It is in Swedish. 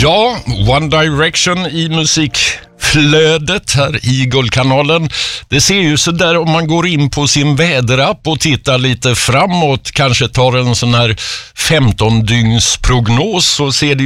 Ja, One Direction i musikflödet här i Guldkanalen. Det ser ju så där om man går in på sin väderapp och tittar lite framåt, kanske tar en sån här 15-dygnsprognos, så ser det